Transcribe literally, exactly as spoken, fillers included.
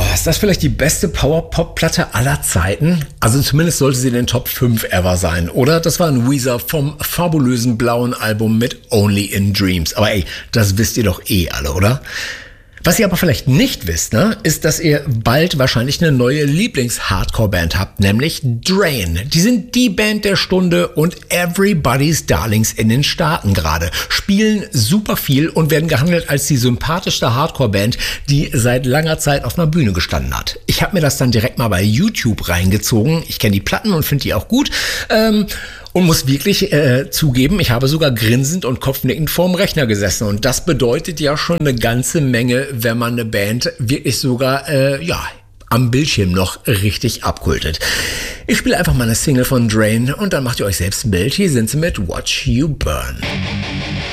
Ist das vielleicht die beste Power-Pop-Platte aller Zeiten? Also zumindest sollte sie in den Top fünf ever sein, oder? Das war ein Weezer vom fabulösen blauen Album mit Only in Dreams. Aber ey, das wisst ihr doch eh alle, oder? Was ihr aber vielleicht nicht wisst, ne, ist, dass ihr bald wahrscheinlich eine neue Lieblings-Hardcore-Band habt, nämlich Drain. Die sind die Band der Stunde und Everybody's Darlings in den Staaten gerade. Spielen super viel und werden gehandelt als die sympathischste Hardcore-Band, die seit langer Zeit auf einer Bühne gestanden hat. Ich habe mir das dann direkt mal bei YouTube reingezogen. Ich kenne die Platten und finde die auch gut. Ähm, Und muss wirklich äh, zugeben, ich habe sogar grinsend und kopfnickend vorm Rechner gesessen. Und das bedeutet ja schon eine ganze Menge, wenn man eine Band wirklich sogar, äh, ja, am Bildschirm noch richtig abkultet. Ich spiele einfach mal eine Single von Drain und dann macht ihr euch selbst ein Bild. Hier sind sie mit Watch You Burn.